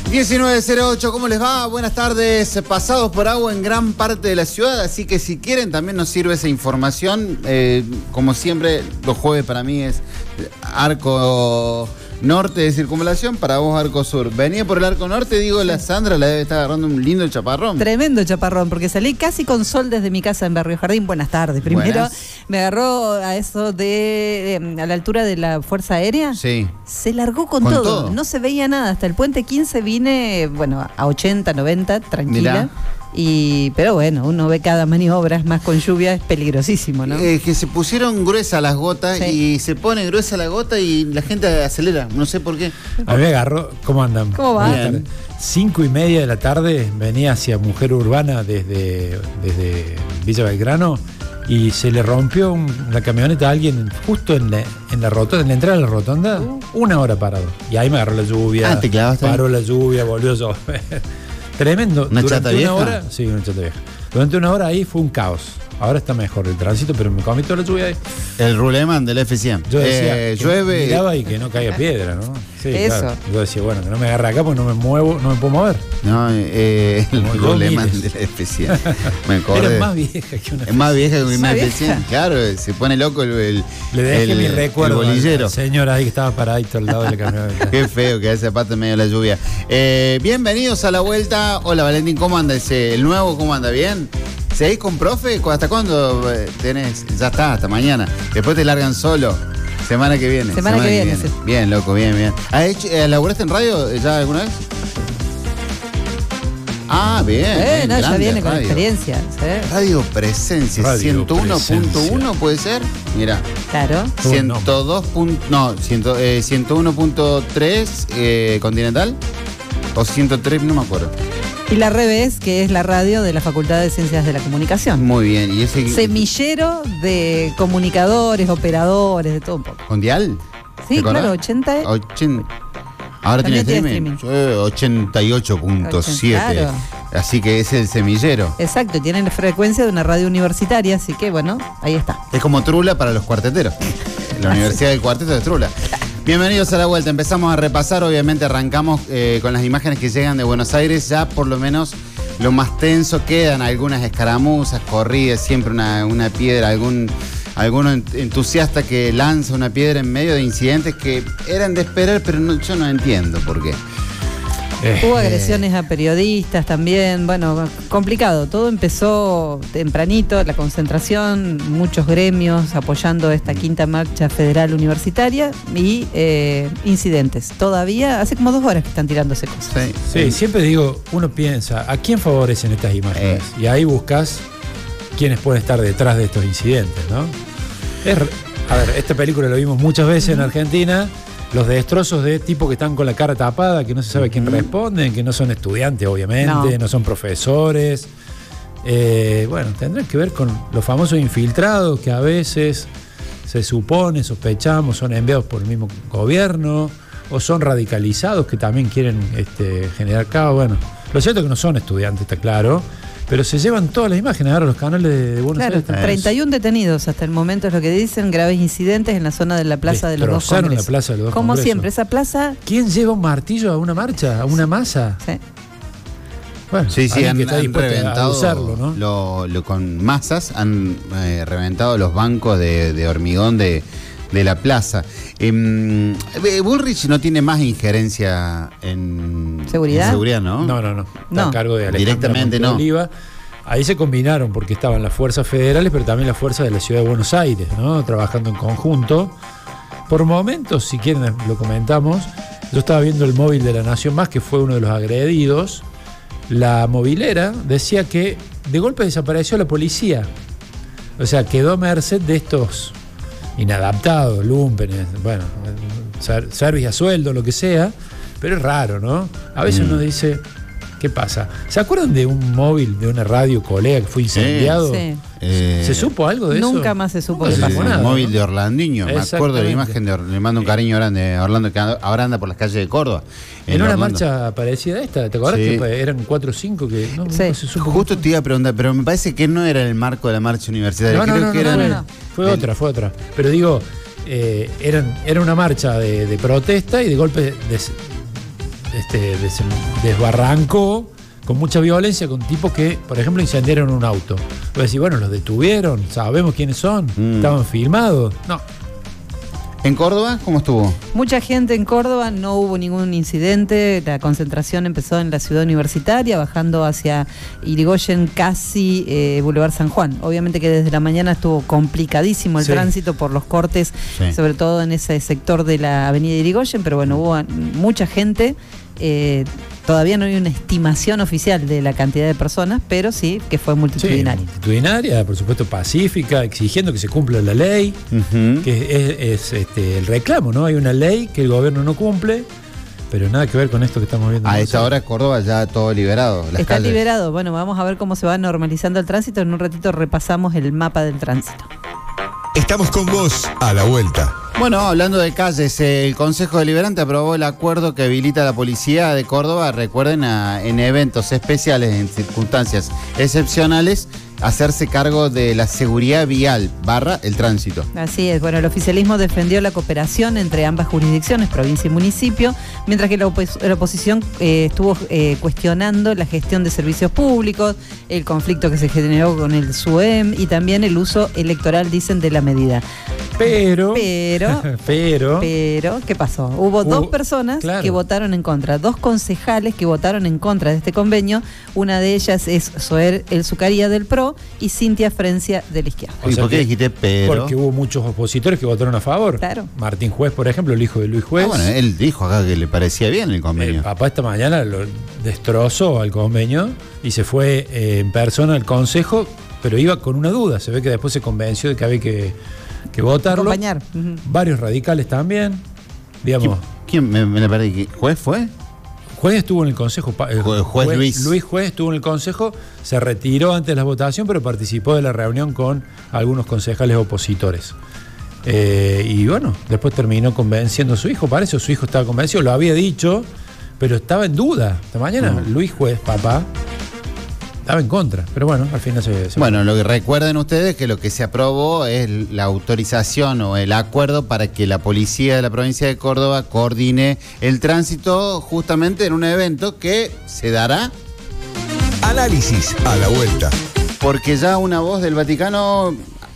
19:08, ¿cómo les va? Buenas tardes. Pasados por agua en gran parte de la ciudad, así que si quieren también nos sirve esa información. Como siempre, los jueves para mí es arco norte de circunvalación, para vos arco sur. Venía por el arco norte, digo, la Sandra la debe estar agarrando un lindo chaparrón. Tremendo chaparrón, porque salí casi con sol desde mi casa en Barrio Jardín. Buenas tardes. Primero me agarró a eso a la altura de la Fuerza Aérea. Sí. Se largó con todo. No se veía nada. Hasta el puente 15 vine, a 80, 90, tranquila. Mirá. Pero bueno, uno ve cada maniobra, es más con lluvia, es peligrosísimo, ¿no? Que se pusieron gruesas las gotas, sí. Y se pone gruesa la gota y la gente acelera, no sé por qué. A mí me agarró, ¿cómo andan? ¿Cómo va? 5:30 de la tarde, venía hacia Mujer Urbana desde Villa Belgrano y se le rompió la camioneta a alguien justo en la rotonda, en la entrada de la rotonda, 1 hora parado. Y ahí me agarró la lluvia, ¿te clavaste? Paró la lluvia, volvió a llover. Tremendo. ¿Una chata vieja? Hora, sí, una chata vieja. Durante 1 hora ahí fue un caos. Ahora está mejor el tránsito, pero me comí toda la lluvia ahí. El ruleman del F100. Yo decía, llueve. Miraba y que no caiga piedra, ¿no? Sí, eso. Claro. Yo decía, bueno, que no me agarre acá porque no me muevo, no me puedo mover. No, el ruleman del F100. Me acordé. Era más vieja que una F100. Es más vieja que una F100. F100. Claro, se pone loco Le dejé mi recuerdo el bolillero. al señor ahí que estaba paradito al lado de la camioneta. Qué feo que hace parte en medio de la lluvia. Bienvenidos a la vuelta. Hola Valentín, ¿cómo anda el nuevo? ¿Cómo anda? ¿Bien? ¿Seguís con profe? ¿Hasta cuándo tenés? Ya está, hasta mañana. Después te largan solo. Semana que viene. Semana que viene. Sí. Bien, loco, bien. ¿Laburaste en radio ya alguna vez? Ah, bien. Ya viene con experiencia. ¿Sí? Radio Presencia, 101.1 puede ser. Mira. Claro. 101.3 Continental. O 103, no me acuerdo. Y la Revés, que es la radio de la Facultad de Ciencias de la Comunicación. Muy bien. ¿Y ese semillero de comunicadores, operadores, de todo un poco. ¿Con dial? Sí, claro, 80. Ahora tiene streaming. 88.7. Claro. Así que es el semillero. Exacto, tiene la frecuencia de una radio universitaria, así que bueno, ahí está. Es como Trula para los cuarteteros. La Universidad del Cuarteto de Trula. Bienvenidos a la vuelta. Empezamos a repasar, obviamente arrancamos con las imágenes que llegan de Buenos Aires. Ya por lo menos lo más tenso, quedan algunas escaramuzas, corridas, siempre una piedra, alguno entusiasta que lanza una piedra en medio de incidentes que eran de esperar, pero yo no entiendo por qué. Hubo agresiones a periodistas también, complicado. Todo empezó tempranito, la concentración, muchos gremios apoyando esta quinta marcha federal universitaria y incidentes. Todavía hace como 2 horas que están tirándose cosas. Sí, siempre digo, uno piensa, ¿a quién favorecen estas imágenes? Y ahí buscas quiénes pueden estar detrás de estos incidentes, ¿no? Esta película la vimos muchas veces en Argentina. Los destrozos de tipos que están con la cara tapada, que no se sabe quién responden, que no son estudiantes, obviamente, no son profesores. Tendrán que ver con los famosos infiltrados que a veces se supone, sospechamos, son enviados por el mismo gobierno o son radicalizados que también quieren generar caos. Bueno, lo cierto es que no son estudiantes, está claro. Pero se llevan todas las imágenes ahora los canales de Buenos Aires. 31 detenidos hasta el momento es lo que dicen, graves incidentes en la zona de la Plaza de los Dos Congresos. La Plaza de los Dos Como Congresos. siempre, esa plaza... ¿Quién lleva un martillo a una marcha, a una masa? Sí. Bueno, sí, han reventado usarlo, ¿no? Con masas, han reventado los bancos de hormigón de la plaza. Bullrich no tiene más injerencia en seguridad, ¿no? No. Está a cargo de Alejandra directamente Oliva. Ahí se combinaron porque estaban las fuerzas federales, pero también las fuerzas de la ciudad de Buenos Aires, ¿no? Trabajando en conjunto. Por momentos, si quieren, lo comentamos. Yo estaba viendo el móvil de La Nación Más, que fue uno de los agredidos. La movilera decía que de golpe desapareció la policía. O sea, quedó a merced de estos inadaptados, lumpenes, service a sueldo, lo que sea, pero es raro, ¿no? A veces uno dice, ¿qué pasa? ¿Se acuerdan de un móvil de una radio colega que fue incendiado? Sí. ¿Se supo algo de eso? Nunca más se supo de eso. El móvil de Orlandiño, me acuerdo de la imagen le mando un cariño grande a Orlando, que ahora anda por las calles de Córdoba. En una marcha parecida a esta, ¿te acordás que eran 4 o 5 que no se supo? Justo te iba a preguntar, pero me parece que no era el marco de la marcha universitaria. No. Fue otra. Pero digo, era una marcha de protesta y de golpe desbarrancó con mucha violencia con tipos que, por ejemplo, incendiaron un auto. Voy a decir, bueno, los detuvieron, sabemos quiénes son, estaban filmados. No. ¿En Córdoba cómo estuvo? Mucha gente en Córdoba, no hubo ningún incidente. La concentración empezó en la ciudad universitaria, bajando hacia Irigoyen, casi Boulevard San Juan. Obviamente que desde la mañana estuvo complicadísimo el tránsito por los cortes, sobre todo en ese sector de la avenida Irigoyen, pero bueno, hubo mucha gente. Todavía no hay una estimación oficial de la cantidad de personas, pero sí que fue multitudinaria. Multitudinaria, por supuesto pacífica, exigiendo que se cumpla la ley, que es el reclamo, ¿no? Hay una ley que el gobierno no cumple, pero nada que ver con esto que estamos viendo. A esta hora Córdoba ya todo liberado. Está liberado. Bueno, vamos a ver cómo se va normalizando el tránsito. En un ratito repasamos el mapa del tránsito. Estamos con vos a la vuelta. Bueno, hablando de calles, el Consejo Deliberante aprobó el acuerdo que habilita a la Policía de Córdoba, recuerden, en eventos especiales, en circunstancias excepcionales, hacerse cargo de la seguridad vial / el tránsito. Así es. Bueno, el oficialismo defendió la cooperación entre ambas jurisdicciones, provincia y municipio, mientras que la oposición estuvo cuestionando la gestión de servicios públicos, el conflicto que se generó con el SUEM y también el uso electoral, dicen, de la medida. Pero, ¿qué pasó? Hubo dos personas que votaron en contra, dos concejales que votaron en contra de este convenio. Una de ellas es Zoer El Zucaría del PRO y Cintia Frencia de la izquierda. ¿Y por qué dijiste pero? Porque hubo muchos opositores que votaron a favor. Claro. Martín Juez, por ejemplo, el hijo de Luis Juez. Bueno, él dijo acá que le parecía bien el convenio. El papá esta mañana lo destrozó al convenio y se fue en persona al consejo, pero iba con una duda. Se ve que después se convenció de que había que votarlo. Acompañar. Varios radicales también. Digamos. ¿Quién? Me perdí. ¿Juez fue? Juez estuvo en el consejo. Juez Luis. Luis Juez estuvo en el consejo, se retiró antes de la votación, pero participó de la reunión con algunos concejales opositores. Y bueno, después terminó convenciendo a su hijo, parece, o su hijo estaba convencido, lo había dicho, pero estaba en duda. Esta mañana Luis Juez, papá, estaba en contra, pero bueno, al final se bueno, lo que recuerden ustedes que lo que se aprobó es la autorización o el acuerdo para que la policía de la provincia de Córdoba coordine el tránsito justamente en un evento que se dará. Análisis a la vuelta. Porque ya una voz del Vaticano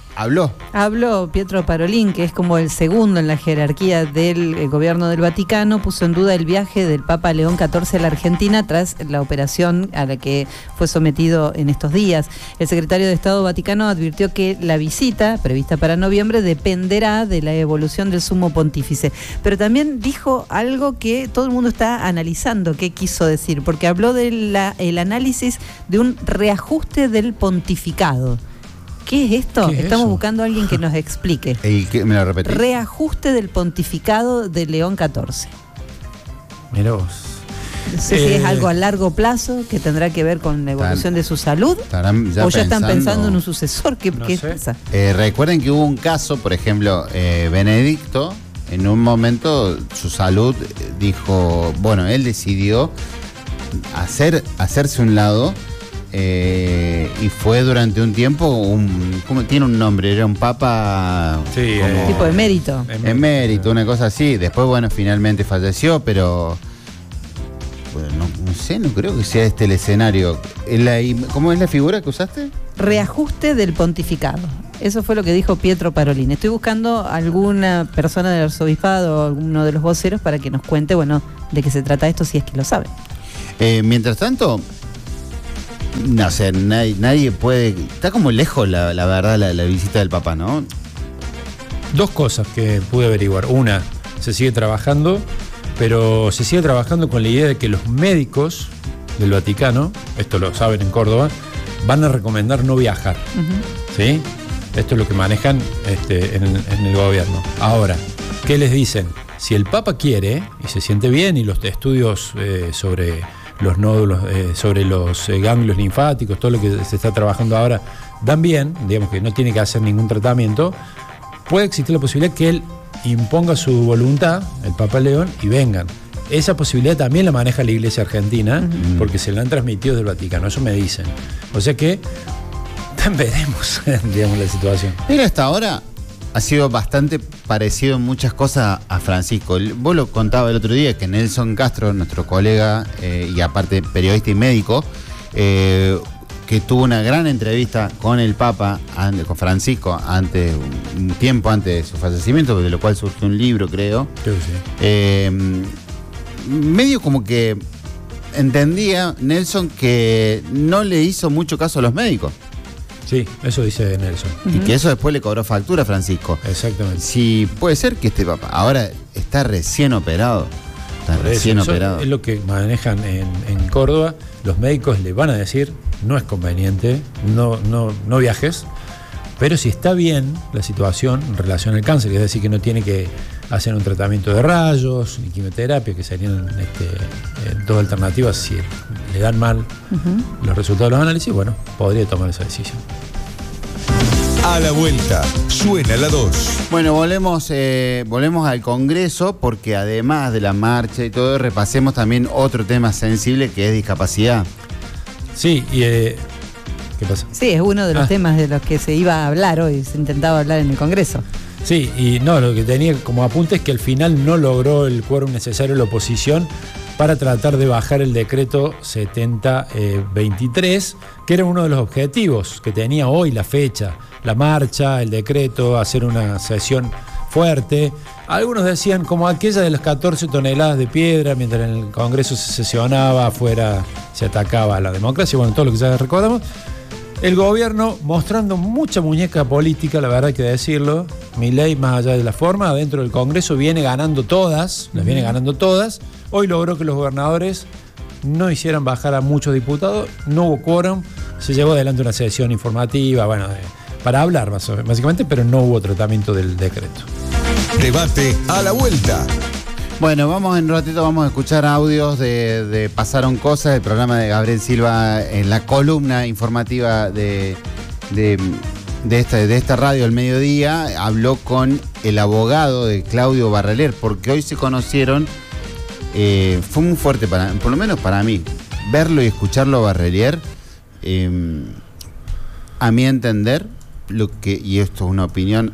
habló Pietro Parolin, que es como el segundo en la jerarquía del gobierno del Vaticano, puso en duda el viaje del Papa León XIV a la Argentina tras la operación a la que fue sometido en estos días. El secretario de Estado Vaticano advirtió que la visita, prevista para noviembre, dependerá de la evolución del sumo pontífice. Pero también dijo algo que todo el mundo está analizando, qué quiso decir, porque habló del análisis de un reajuste del pontificado. ¿Qué es esto? Estamos buscando a alguien que nos explique. ¿Me lo repetís? Reajuste del pontificado de León XIV. Mirá vos. No sé si es algo a largo plazo que tendrá que ver con la evolución de su salud. Ya o ya están pensando en un sucesor. ¿Qué pasa? Recuerden que hubo un caso, por ejemplo, Benedicto, en un momento su salud dijo, bueno, él decidió hacerse un lado. Y fue durante un tiempo ¿cómo tiene un nombre? Era un papa tipo emérito. Emérito, una cosa así. Después, bueno, finalmente falleció, pero bueno, no sé, no creo que sea este el escenario. ¿Cómo es la figura que usaste? Reajuste del pontificado. Eso fue lo que dijo Pietro Parolin. Estoy buscando alguna persona del arzobispado o alguno de los voceros para que nos cuente, bueno, de qué se trata esto, si es que lo sabe. Mientras tanto, no sé, nadie puede. Está como lejos, la verdad, la visita del Papa, ¿no? Dos cosas que pude averiguar. Una, se sigue trabajando, pero se sigue trabajando con la idea de que los médicos del Vaticano, esto lo saben en Córdoba, van a recomendar no viajar. ¿Sí? Esto es lo que manejan en el gobierno. Ahora, ¿qué les dicen? Si el Papa quiere y se siente bien y los estudios sobre los nódulos, sobre los ganglios linfáticos, todo lo que se está trabajando ahora, dan bien, digamos que no tiene que hacer ningún tratamiento, puede existir la posibilidad que él imponga su voluntad, el Papa León, y vengan. Esa posibilidad también la maneja la Iglesia Argentina, porque se la han transmitido del Vaticano, eso me dicen. O sea que veremos, digamos, la situación. Pero hasta ahora, ha sido bastante parecido en muchas cosas a Francisco. Vos lo contabas el otro día que Nelson Castro, nuestro colega y aparte periodista y médico, que tuvo una gran entrevista con el Papa, con Francisco, un tiempo antes de su fallecimiento, de lo cual surgió un libro, creo. Sí. Medio como que entendía Nelson que no le hizo mucho caso a los médicos. Sí, eso dice Nelson. Y que eso después le cobró factura a Francisco. Exactamente. Sí, puede ser que este Papa ahora está recién operado. Operado. Es lo que manejan en Córdoba. Los médicos le van a decir, no es conveniente, no viajes, pero si está bien la situación en relación al cáncer, es decir, que no tiene que hacer un tratamiento de rayos, ni quimioterapia, que serían dos alternativas si le dan mal los resultados de los análisis, bueno, podría tomar esa decisión. A la vuelta, suena la 2. Bueno, volvemos al Congreso porque además de la marcha y todo, repasemos también otro tema sensible que es discapacidad. Sí, y ¿qué pasa? Sí, es uno de los temas de los que se iba a hablar hoy, se intentaba hablar en el Congreso. Sí, y no, lo que tenía como apunte es que al final no logró el quórum necesario la oposición para tratar de bajar el decreto 7023, que era uno de los objetivos que tenía hoy la fecha, la marcha, el decreto, hacer una sesión fuerte. Algunos decían como aquella de las 14 toneladas de piedra, mientras en el Congreso se sesionaba, afuera se atacaba a la democracia, bueno, todo lo que ya recordamos. El gobierno mostrando mucha muñeca política, la verdad hay que decirlo. Milei, más allá de la forma, adentro del Congreso viene ganando todas, las viene ganando todas. Hoy logró que los gobernadores no hicieran bajar a muchos diputados, no hubo quórum, se llevó adelante una sesión informativa, bueno, para hablar básicamente, pero no hubo tratamiento del decreto. Debate a la vuelta. Bueno, vamos en un ratito, vamos a escuchar audios de Pasaron Cosas, el programa de Gabriel Silva en la columna informativa de esta radio al mediodía. Habló con el abogado de Claudio Barrelier, porque hoy se conocieron. Fue muy fuerte, por lo menos para mí, verlo y escucharlo a Barrelier. A mi entender, y esto es una opinión,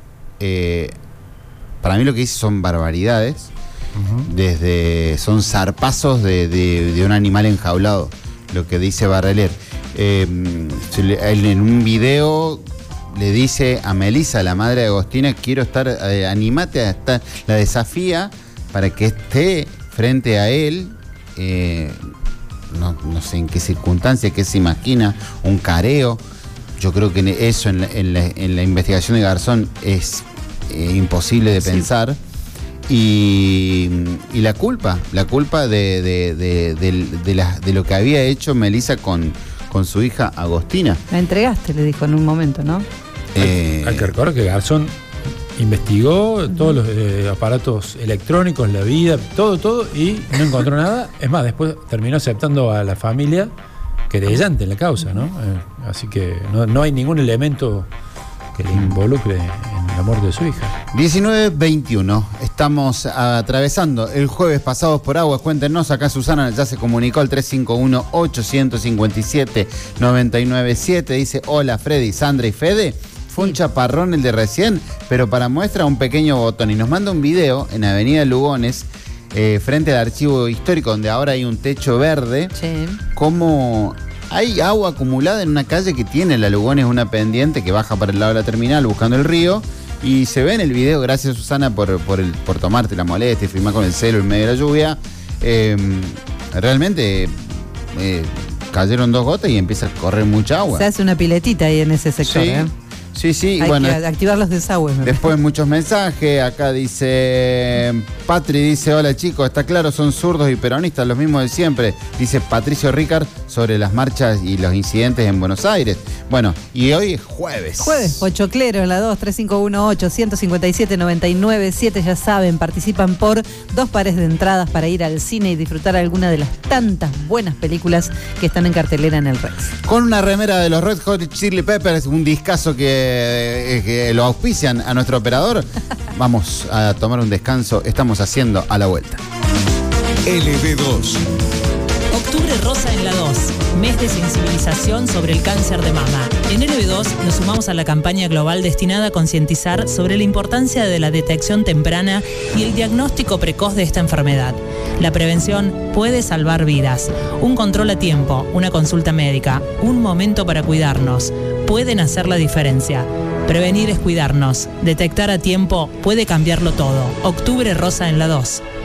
para mí lo que dice son barbaridades. Son zarpazos de un animal enjaulado, lo que dice Barrelier. Él en un video le dice a Melissa, la madre de Agostina, quiero estar, animate a estar, la desafía para que esté frente a él, no sé en qué circunstancia, qué se imagina, un careo. Yo creo que eso en la investigación de Garzón es imposible de pensar. Y la culpa de lo que había hecho Melissa con su hija Agostina. La entregaste, le dijo en un momento, ¿no? Hay que recordar que Garzón investigó todos los aparatos electrónicos, la vida, todo, y no encontró nada. Es más, después terminó aceptando a la familia querellante en la causa, ¿no? Así que no hay ningún elemento que le involucre en la muerte de su hija. 19:21. Estamos atravesando el jueves pasados por aguas. Cuéntenos, acá Susana ya se comunicó al 351-857-997. Dice, hola Freddy, Sandra y Fede. Fue un chaparrón el de recién, pero para muestra un pequeño botón. Y nos manda un video en Avenida Lugones, frente al archivo histórico, donde ahora hay un techo verde. Sí. Como hay agua acumulada en una calle que tiene la Lugones, una pendiente que baja para el lado de la terminal buscando el río. Y se ve en el video, gracias Susana por tomarte la molestia y filmar con el celo en medio de la lluvia. Realmente cayeron 2 gotas y empieza a correr mucha agua. Se hace una piletita ahí en ese sector. Sí. Hay que activar los desagües. Después muchos mensajes. Acá dice Patri, dice, hola chicos, está claro, son zurdos y peronistas, los mismos de siempre. Dice Patricio Ricard sobre las marchas y los incidentes en Buenos Aires. Bueno, y hoy es jueves. Pochoclero en la 2, 351-857-997. Ya saben, participan por 2 pares de entradas para ir al cine y disfrutar alguna de las tantas buenas películas que están en cartelera en el Rex. Con una remera de los Red Hot Chili Peppers, un discazo que lo auspician a nuestro operador. Vamos a tomar un descanso. Estamos haciendo A la Vuelta. LB2. Octubre Rosa en la 2, mes de sensibilización sobre el cáncer de mama. En LB2 nos sumamos a la campaña global destinada a concientizar sobre la importancia de la detección temprana y el diagnóstico precoz de esta enfermedad. La prevención puede salvar vidas. Un control a tiempo, una consulta médica, un momento para cuidarnos, pueden hacer la diferencia. Prevenir es cuidarnos. Detectar a tiempo puede cambiarlo todo. Octubre Rosa en la 2.